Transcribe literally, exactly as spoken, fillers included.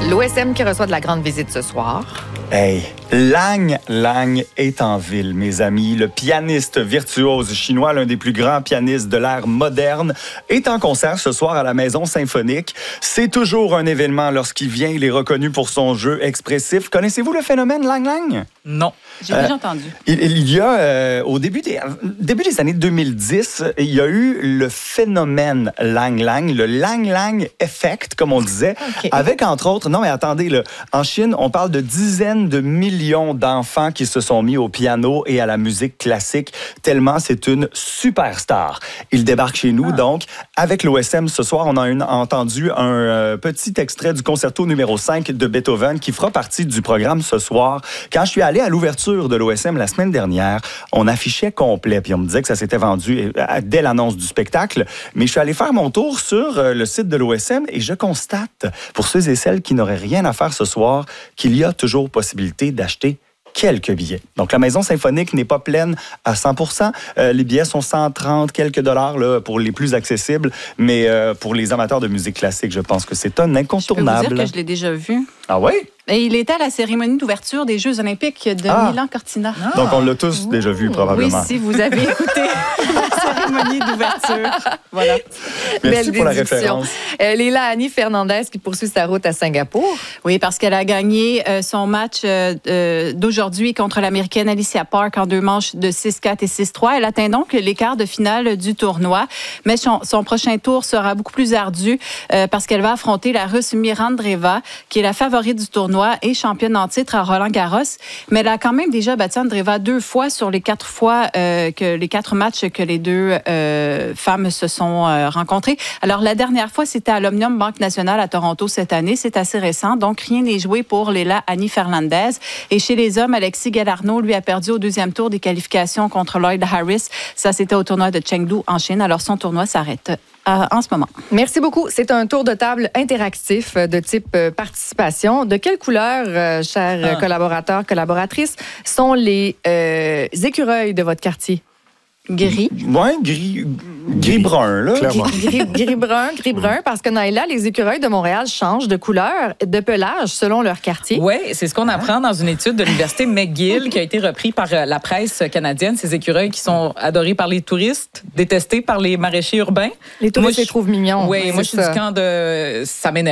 L'O S M qui reçoit de la grande visite ce soir. Hey, Lang Lang est en ville, mes amis. Le pianiste virtuose chinois, l'un des plus grands pianistes de l'ère moderne, est en concert ce soir à la Maison Symphonique. C'est toujours un événement lorsqu'il vient. Il est reconnu pour son jeu expressif. Connaissez-vous le phénomène Lang Lang? Non. J'ai euh, déjà entendu. Il, il y a, euh, au début des, début des années deux mille dix, il y a eu le phénomène Lang Lang, le Lang Lang Effect, comme on disait, okay. Avec, entre autres, non mais attendez, là, en Chine, on parle de dizaines de millions d'enfants qui se sont mis au piano et à la musique classique, tellement c'est une superstar. Il débarque chez nous, ah. donc, avec l'O S M ce soir, on a une, entendu un euh, petit extrait du concerto numéro cinq de Beethoven qui fera partie du programme ce soir. Quand je suis allé à l'ouverture de l'O S M la semaine dernière, on affichait complet, puis on me disait que ça s'était vendu dès l'annonce du spectacle, mais je suis allé faire mon tour sur le site de l'O S M et je constate, pour ceux et celles qui n'auraient rien à faire ce soir, qu'il y a toujours possibilité d'acheter quelques billets. Donc, la Maison Symphonique n'est pas pleine à cent pour cent. Euh, les billets sont cent trente quelques dollars là, pour les plus accessibles, mais euh, pour les amateurs de musique classique, je pense que c'est un incontournable. Je peux vous dire que je l'ai déjà vu. Ah oui? Et il était à la cérémonie d'ouverture des Jeux olympiques de ah. Milan-Cortina. Ah. Donc, on l'a tous Ouh. déjà vu, probablement. Oui, si vous avez écouté la cérémonie d'ouverture. Voilà. Merci Belle pour la déduction. référence. Euh, Léla Annie Fernandez qui poursuit sa route à Singapour. Oui, parce qu'elle a gagné euh, son match euh, d'aujourd'hui contre l'Américaine Alicia Park en deux manches de six quatre et six trois. Elle atteint donc les quarts de finale du tournoi. Mais son, son prochain tour sera beaucoup plus ardu euh, parce qu'elle va affronter la Russe Mirandreva, qui est la favorite du tournoi et championne en titre à Roland-Garros. Mais elle a quand même déjà battu Andreeva deux fois sur les quatre fois euh, que les quatre matchs que les deux euh, femmes se sont euh, rencontrées. Alors, la dernière fois, c'était à l'Omnium Banque Nationale à Toronto cette année. C'est assez récent. Donc, rien n'est joué pour Léla Annie Fernandez. Et chez les hommes, Alexis Galarneau, lui, a perdu au deuxième tour des qualifications contre Lloyd Harris. Ça, c'était au tournoi de Chengdu en Chine. Alors, son tournoi s'arrête en ce moment. Merci beaucoup. C'est un tour de table interactif de type participation. De quelle couleur, euh, chers ah. collaborateurs, collaboratrices, sont les euh, écureuils de votre quartier? Gris. Oui, gris, gris-brun, là. Gris, gris-brun, gris-brun, parce que Naïla, les écureuils de Montréal changent de couleur, de pelage selon leur quartier. Oui, c'est ce qu'on apprend dans une étude de l'Université McGill qui a été reprise par la presse canadienne. Ces écureuils qui sont adorés par les touristes, détestés par les maraîchers urbains. Les touristes moi, les trouvent mignons. Oui, moi, je suis du camp de... Ça m'énerve.